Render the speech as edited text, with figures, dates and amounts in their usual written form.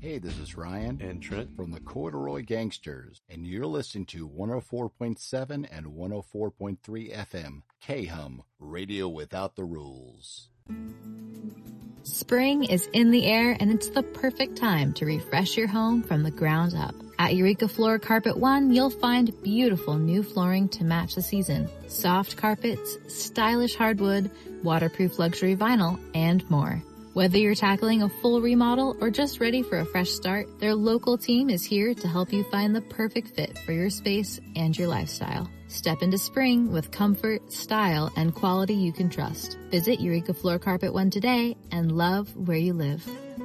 Hey, this is Ryan and Trent from the Corduroy Gangsters, and you're listening to 104.7 and 104.3 FM, K-Hum, Radio Without the Rules. Spring is in the air, and it's the perfect time to refresh your home from the ground up. At Eureka Floor Carpet One, you'll find beautiful new flooring to match the season, soft carpets, stylish hardwood, waterproof luxury vinyl, and more. Whether you're tackling a full remodel or just ready for a fresh start, their local team is here to help you find the perfect fit for your space and your lifestyle. Step into spring with comfort, style, and quality you can trust. Visit Eureka Floor Carpet One today and love where you live.